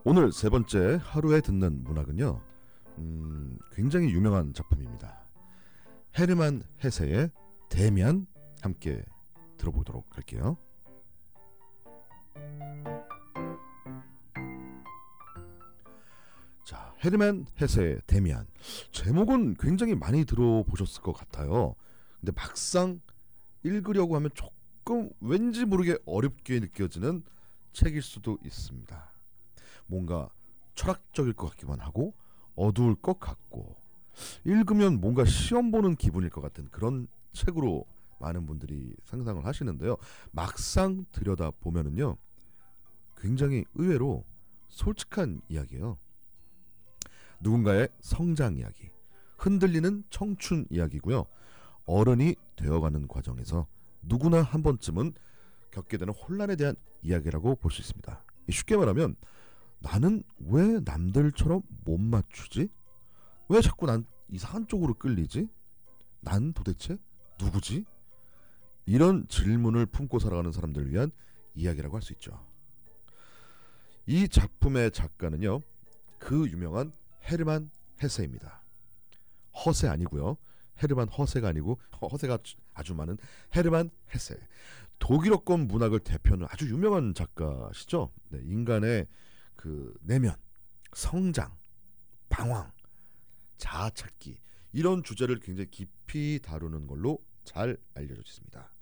오늘 세 번째 하루에 듣는 문학은요, 굉장히 유명한 작품입니다. 헤르만 헤세의 데미안, 함께 들어보도록 할게요. 자, 헤르만 헤세의 데미안, 제목은 굉장히 많이 들어보셨을 것 같아요. 근데 막상 읽으려고 하면 조금 왠지 모르게 어렵게 느껴지는 책일 수도 있습니다. 뭔가 철학적일 것 같기만 하고 어두울 것 같고, 읽으면 뭔가 시험 보는 기분일 것 같은 그런 책으로 많은 분들이 상상을 하시는데요. 막상 들여다보면은요, 굉장히 의외로 솔직한 이야기예요. 누군가의 성장 이야기, 흔들리는 청춘 이야기고요. 어른이 되어가는 과정에서 누구나 한 번쯤은 겪게 되는 혼란에 대한 이야기라고 볼 수 있습니다. 쉽게 말하면, 나는 왜 남들처럼 못 맞추지? 왜 자꾸 난 이상한 쪽으로 끌리지? 난 도대체 누구지? 이런 질문을 품고 살아가는 사람들을 위한 이야기라고 할 수 있죠. 이 작품의 작가는요, 그 유명한 헤르만 헤세입니다. 허세 아니고요. 헤르만 허세가 아니고 허세가 아주 많은 헤르만 헤세. 독일어권 문학을 대표하는 아주 유명한 작가시죠. 네, 인간의 그 내면, 성장, 방황, 자아 찾기, 이런 주제를 굉장히 깊이 다루는 걸로 잘 알려져 있습니다.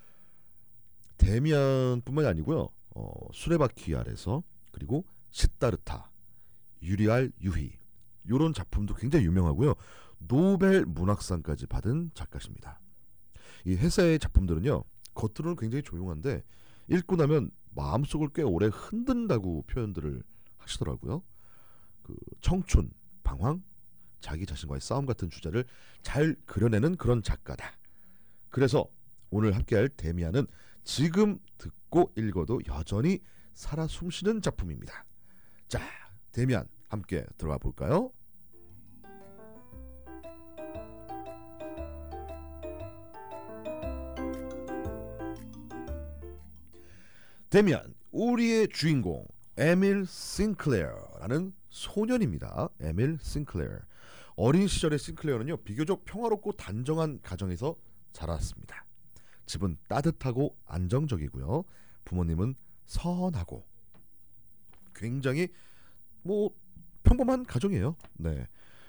데미안뿐만이 아니고요. 수레바퀴 아래서, 그리고 시다르타, 유리알 유희, 이런 작품도 굉장히 유명하고요. 노벨 문학상까지 받은 작가십니다. 이 헤세의 작품들은요, 겉으로는 굉장히 조용한데 읽고 나면 마음속을 꽤 오래 흔든다고 표현들을 하시더라고요. 그 청춘, 방황, 자기 자신과의 싸움 같은 주제를 잘 그려내는 그런 작가다. 그래서 오늘 함께할 데미안은 지금 듣고 읽어도 여전히 살아 숨쉬는 작품입니다. 자, 데미안 함께 들어가 볼까요? 데미안, 우리의 주인공 에밀 싱클레어라는 소년입니다. 에밀 싱클레어. 어린 시절의 싱클레어는요, 비교적 평화롭고 단정한 가정에서 자랐습니다. 집은 따뜻하고 안정적이고요. 부모님은 선하고, 굉장히 평범한 가정이에요. 네.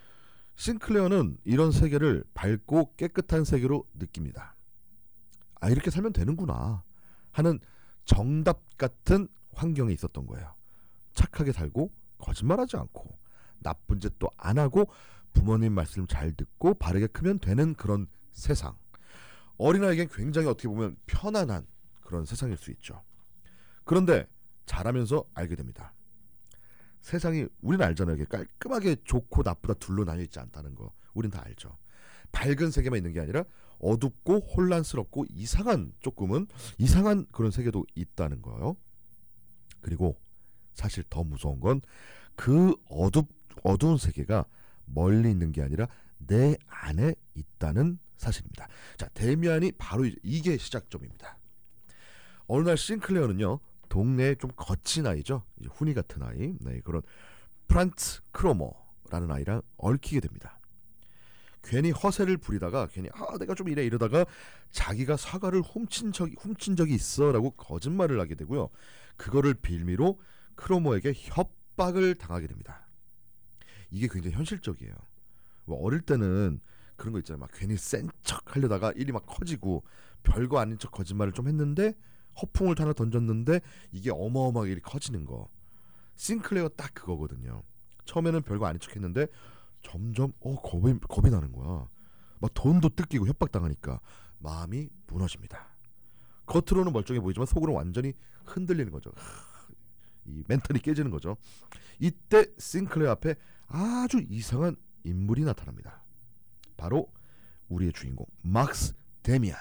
싱클레어는 이런 세계를 밝고 깨끗한 세계로 느낍니다. 아, 이렇게 살면 되는구나 하는 정답 같은 환경에 있었던 거예요. 착하게 살고, 거짓말하지 않고, 나쁜 짓도 안 하고, 부모님 말씀 잘 듣고 바르게 크면 되는 그런 세상. 어린아이에겐 굉장히 어떻게 보면 편안한 그런 세상일 수 있죠. 그런데 자라면서 알게 됩니다. 세상이, 우리는 알잖아요. 이게 깔끔하게 좋고 나쁘다 둘로 나뉘어 있지 않다는 거. 우린 다 알죠. 밝은 세계만 있는 게 아니라 어둡고 혼란스럽고 조금은 이상한 그런 세계도 있다는 거예요. 그리고 사실 더 무서운 건 그 어두운 세계가 멀리 있는 게 아니라 내 안에 있다는 사실입니다. 자, 데미안이 바로 이게 시작점입니다. 어느 날 싱클레어는요, 동네에 좀 거친 아이죠. 이제 훈이 같은 아이, 네, 그런 프란츠 크로머라는 아이랑 얽히게 됩니다. 괜히 허세를 부리다가 내가 좀 이러다가 자기가 사과를 훔친 적이 있어라고 거짓말을 하게 되고요. 그거를 빌미로 크로머에게 협박을 당하게 됩니다. 이게 굉장히 현실적이에요. 어릴 때는 그런 거 있잖아요. 막 괜히 센 척 하려다가 일이 막 커지고, 별거 아닌 척 거짓말을 좀 했는데, 허풍을 하나 던졌는데 이게 어마어마하게 일이 커지는 거. 싱클레어 딱 그거거든요. 처음에는 별거 아닌 척 했는데 점점 겁이 나는 거야. 막 돈도 뜯기고 협박당하니까 마음이 무너집니다. 겉으로는 멀쩡해 보이지만 속으로는 완전히 흔들리는 거죠. 이 멘탈이 깨지는 거죠. 이때 싱클레어 앞에 아주 이상한 인물이 나타납니다. 바로 우리의 주인공 막스 데미안.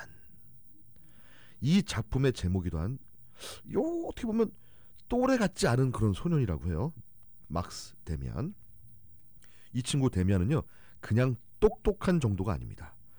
이 작품의 제목이도 어떻게 보면 또래 같지 않은 그런 소년이라고 해요. 막스 데미안. 이 친구 데미안은요, 그냥 똑똑한 정도가 아닙니다.